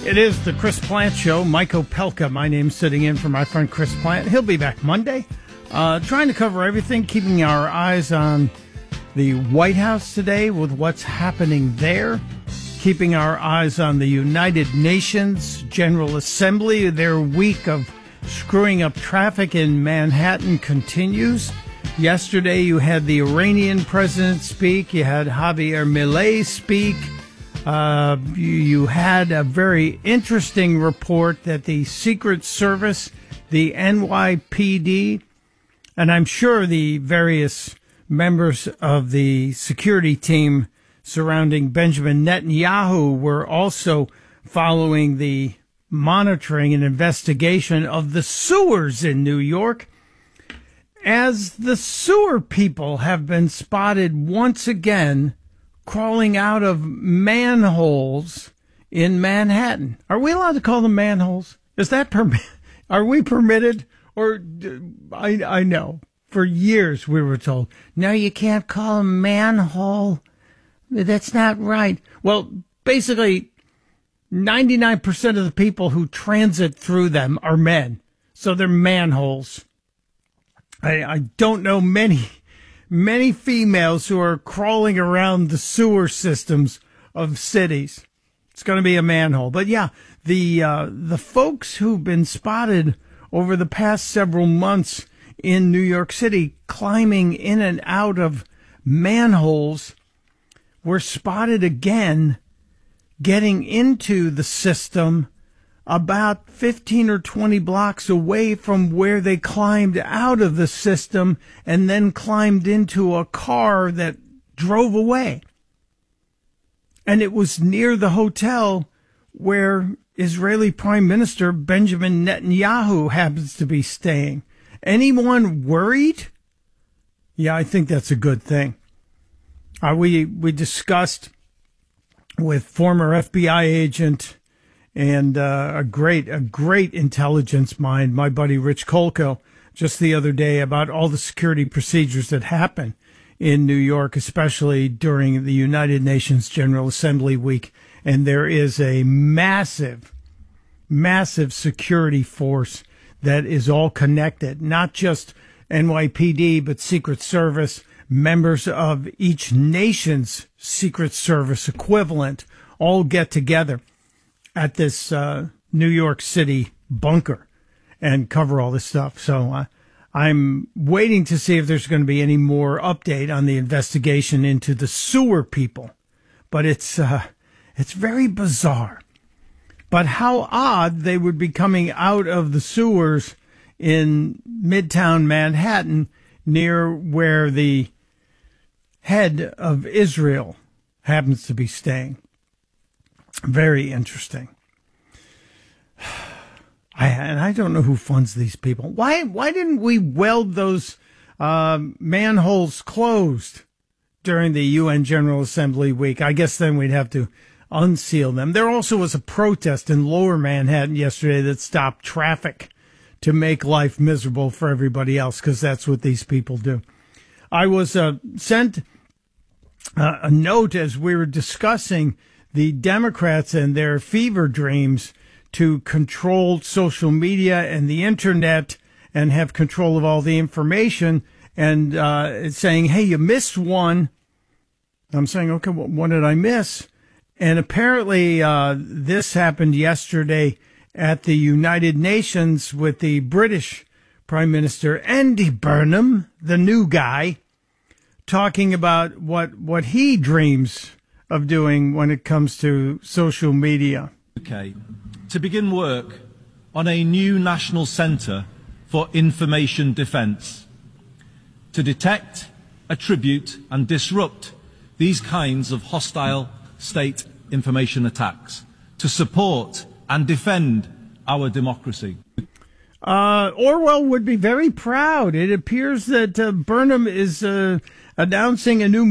It is the Chris Plant Show. Mike Opelka, my name's sitting in for my friend Chris Plant. He'll be back Monday. Trying to cover everything, keeping our eyes on the White House today with what's happening there. Keeping our eyes on the United Nations General Assembly. Their week of screwing up traffic in Manhattan continues. Yesterday you had the Iranian president speak. You had Javier Milei speak. You had a very interesting report that the Secret Service, the NYPD, and I'm sure the various members of the security team surrounding Benjamin Netanyahu were also following the monitoring and investigation of the sewers in New York, as the sewer people have been spotted once again crawling out of manholes in Manhattan. Are we allowed to call them manholes? Is that are we permitted? Or I know for years we were told, no, you can't call them manhole. That's not right. Well, basically 99% of the people who transit through them are men. So they're manholes. I don't know many females who are crawling around the sewer systems of cities. It's going to be a manhole. But yeah, the folks who've been spotted over the past several months in New York City climbing in and out of manholes were spotted again getting into the system about 15 or 20 blocks away from where they climbed out of the system and then climbed into a car that drove away. And it was near the hotel where Israeli Prime Minister Benjamin Netanyahu happens to be staying. Anyone worried? Yeah, I think that's a good thing. We discussed with former FBI agent and a great intelligence mind, my buddy Rich Kolko, just the other day about all the security procedures that happen in New York, especially during the United Nations General Assembly week. And there is a massive security force that is all connected, not just NYPD, but Secret Service, members of each nation's Secret Service equivalent all get together at this New York City bunker and cover all this stuff. So I'm waiting to see if there's going to be any more update on the investigation into the sewer people. But it's very bizarre. But how odd they would be coming out of the sewers in Midtown Manhattan near where the head of Israel happens to be staying. Very interesting. I don't know who funds these people. Why didn't we weld those manholes closed during the UN General Assembly week? I guess then we'd have to unseal them. There also was a protest in Lower Manhattan yesterday that stopped traffic to make life miserable for everybody else, because that's what these people do. I was sent a note as we were discussing the Democrats and their fever dreams to control social media and the internet and have control of all the information, and it's saying, hey, you missed one. I'm saying, okay, what did I miss? And apparently this happened yesterday at the United Nations with the British Prime Minister Andy Burnham, the new guy, talking about what he dreams of doing when it comes to social media. Okay, to begin work on a new national centre for information defence to detect, attribute and disrupt these kinds of hostile state information attacks, to support and defend our democracy. Orwell would be very proud. It appears that Burnham is announcing a new